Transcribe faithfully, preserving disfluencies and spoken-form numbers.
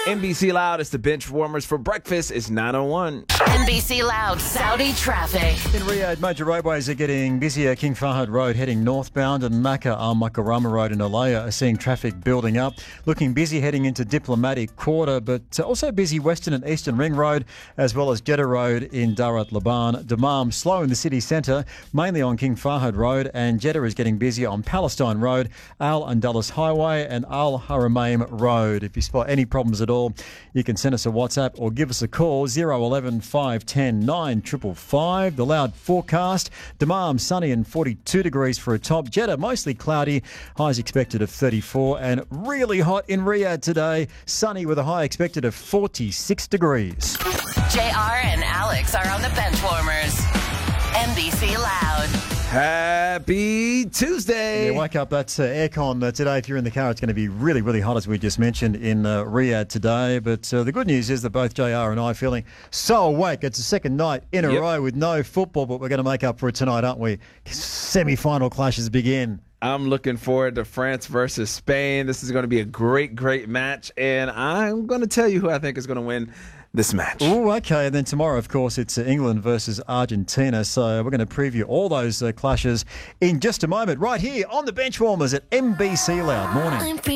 N B C Loud is the bench warmers for breakfast. It's nine oh one. N B C Loud Saudi traffic. In Riyadh, major roadways are getting busier. King Fahd Road heading northbound and Makkah Al Makarama Road in Alaya are seeing traffic building up. Looking busy heading into Diplomatic Quarter, but also busy Western and Eastern Ring Road, as well as Jeddah Road in Darat Laban. Dammam slow in the city centre, mainly on King Fahd Road, and Jeddah is getting busy on Palestine Road, Al Andalus Highway and Al Haramain Road. If you spot any problems at all, you can send us a WhatsApp or give us a call, zero one one five one zero nine five five five. The Loud forecast, Dammam sunny and forty-two degrees for a top. Jeddah mostly cloudy, highs expected of thirty-four, and really hot in Riyadh today, sunny with a high expected of forty-six degrees. J R and Alex are on the bench warmers. N B C Loud. Happy Tuesday. Yeah, wake up. That's uh, aircon uh, today. If you're in the car, it's going to be really, really hot, as we just mentioned, in uh, Riyadh today. But uh, the good news is that both J R and I are feeling so awake. It's the second night in a Yep. row with no football, but we're going to make up for it tonight, aren't we? Semi-final clashes begin. I'm looking forward to France versus Spain. This is going to be a great, great match, and I'm going to tell you who I think is going to win this match. Oh, okay. And then tomorrow, of course, it's uh, England versus Argentina. So we're going to preview all those uh, clashes in just a moment, right here on the Benchwarmers at N B C Loud. Morning.